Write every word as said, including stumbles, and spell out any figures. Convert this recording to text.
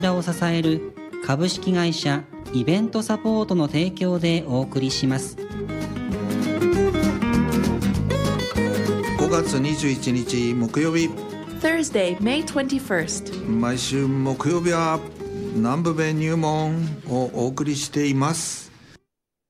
らを支える株式会社イベントサポートの提供でお送りします。 ごがつにじゅういちにち木曜日、 Thursday, May twenty-first. 毎週木曜日は南部弁入門をお送りしています。